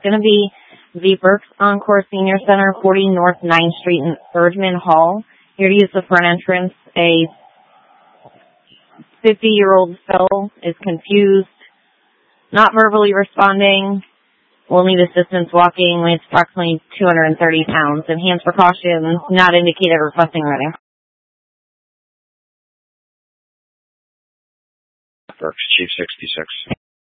going to be the Berks Encore Senior Center, 40 North 9th Street in Erdman Hall. Here to use the front entrance. A 50-year-old fellow is confused, not verbally responding. Will need assistance walking. Weighs approximately 230 pounds. Enhanced precautions not indicated or requesting ready. Berks, Chief 66.